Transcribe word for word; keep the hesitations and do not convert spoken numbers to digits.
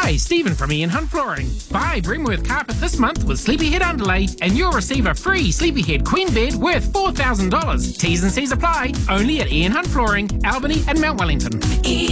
Hi, Stephen from Ian Hunt Flooring. Buy Brimworth carpet this month with Sleepyhead underlay and you'll receive a free Sleepyhead queen bed worth four thousand dollars. T's and C's apply, only at Ian Hunt Flooring, Albany and Mount Wellington.